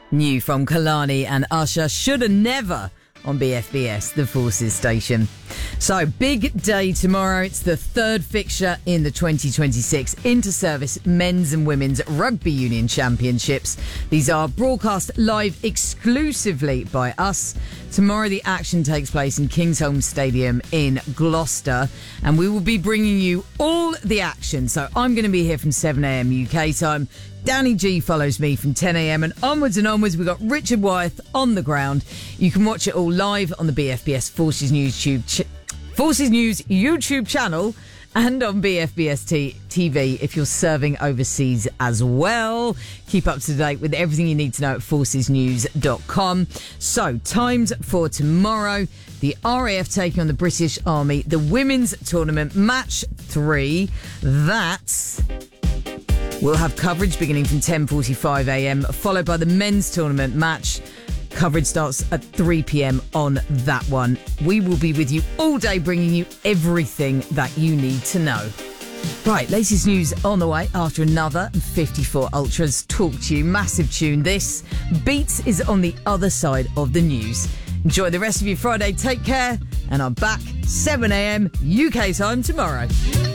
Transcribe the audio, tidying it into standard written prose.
New from Kalani and Usher, Shoulda Never on BFBS, the Forces station. So, big day tomorrow. It's the third fixture in the 2026 Inter-Service Men's and Women's Rugby Union Championships. These are broadcast live exclusively by us. Tomorrow the action takes place in Kingsholm Stadium in Gloucester, and we will be bringing you all the action. So I'm going to be here from 7am UK time. Danny G follows me from 10am and onwards. We've got Richard Wyeth on the ground. You can watch it all live on the BFBS Forces News YouTube channel and on BFBS TV if you're serving overseas as well. Keep up to date with everything you need to know at forcesnews.com. So, times for tomorrow. The RAF taking on the British Army. The women's tournament, match 3. That's... We'll have coverage beginning from 10:45am, followed by the men's tournament match. Coverage starts at 3pm on that one. We will be with you all day, bringing you everything that you need to know. Right, latest news on the way after another 54 Ultras talk to you. Massive tune this. Beats is on the other side of the news. Enjoy the rest of your Friday. Take care. And I'm back 7am UK time tomorrow.